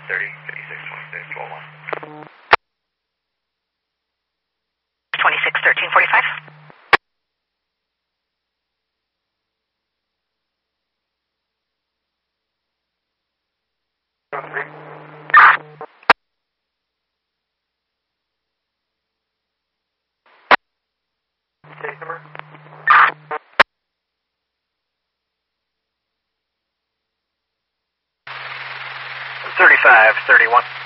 30, 56, 26, 12, 1. 26, 13, 45. Case number? 35, 31.